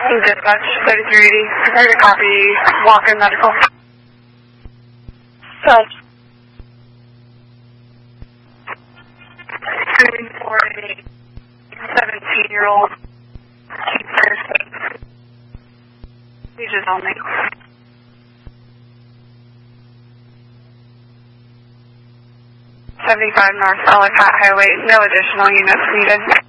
Dispatch 3380. Prepare to copy Walker Medical. Good. For a 17-year-old teacher. Pages only. 75 North Ellicott Highway. No additional units needed.